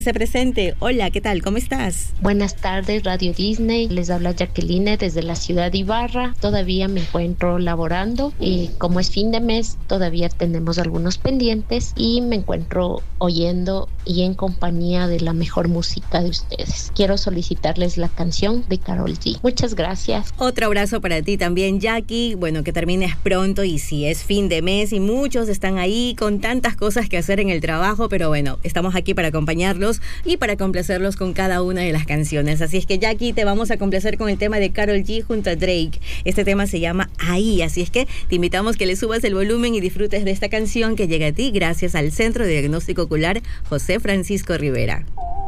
Se presente. Hola, ¿qué tal? ¿Cómo estás? Buenas tardes, Radio Disney. Les habla Jacqueline desde la ciudad de Ibarra. Todavía me encuentro laborando y como es fin de mes, todavía tenemos algunos pendientes y me encuentro oyendo y en compañía de la mejor música de ustedes. Quiero solicitarles la canción de Karol G. Muchas gracias. Otro abrazo para ti también, Jackie. Bueno, que termines pronto y si es fin de mes y muchos están ahí con tantas cosas que hacer en el trabajo, pero bueno, estamos aquí para acompañarlos y para complacerlos con cada una de las canciones. Así es que, Jackie, te vamos a complacer con el tema de Karol G junto a Drake. Este tema se llama Ahí, así es que te invitamos que le subas el volumen y disfrutes de esta canción que llega a ti gracias al Centro de Diagnóstico Ocular José Francisco Rivera.